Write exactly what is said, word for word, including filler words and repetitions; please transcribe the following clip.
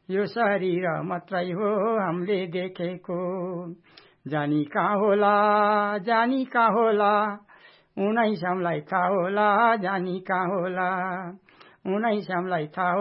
यो शरीर मात्रै हो हामीले देखेको जानी कहाँ होला जानी कहाँ होला उनै श्यामलाई थाहा होला जानी कहाँ होला उनै श्यामलाई थाहा